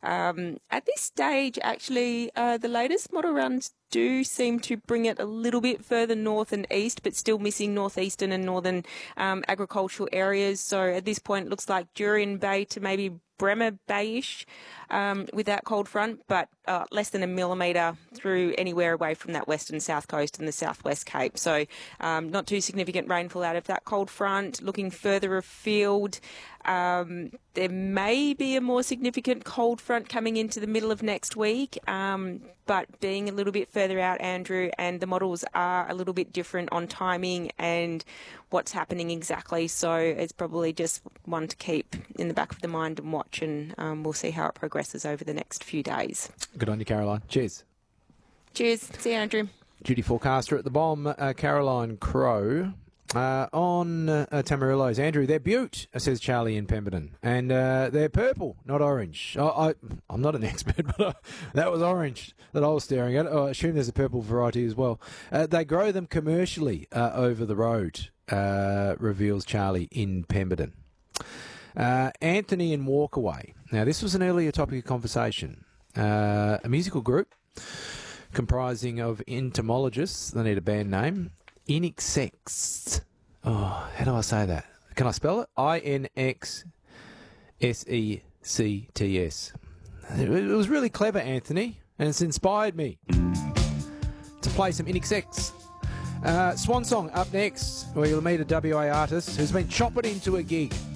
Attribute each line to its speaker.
Speaker 1: At this stage, actually, the latest model runs do seem to bring it a little bit further north and east, but still missing northeastern and northern agricultural areas. So at this point, it looks like Jurien Bay to maybe Bremer Bay-ish with that cold front, but less than a millimetre through anywhere away from that western south coast and the southwest Cape. So not too significant rainfall out of that cold front. Looking further afield, there may be a more significant cold front coming into the middle of next week, but being a little bit further out, Andrew, and the models are a little bit different on timing and what's happening exactly. So it's probably just one to keep in the back of the mind and watch, and we'll see how it progresses over the next few days.
Speaker 2: Good on you, Caroline. Cheers.
Speaker 1: Cheers. See you, Andrew.
Speaker 2: Duty forecaster at the Bomb, Caroline Crowe. On Tamarillos, Andrew, they're Butte, says Charlie in Pemberton, and they're purple, not orange. I'm not an expert, but that was orange that I was staring at. I assume there's a purple variety as well. They grow them commercially over the road, reveals Charlie in Pemberton. Anthony in Walkaway. Now, this was an earlier topic of conversation. A musical group comprising of entomologists, they need a band name, INXS. Oh, how do I say that? Can I spell it? INXSECTS. It was really clever, Anthony, and it's inspired me to play some INXS. Swan Song up next, where you'll meet a WA artist who's been chopping into a gig.